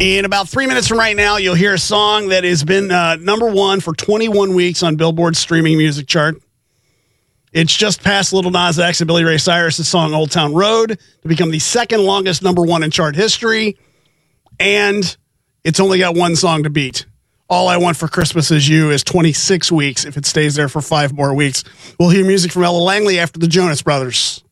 In about 3 minutes from right now, you'll hear a song that has been number one for 21 weeks on Billboard's streaming music chart. It's just past Lil Nas X and Billy Ray Cyrus' song Old Town Road to become the second longest number one in chart history. And it's only got one song to beat. All I Want for Christmas Is You is 26 weeks if it stays there for 5 more weeks. We'll hear music from Ella Langley after the Jonas Brothers.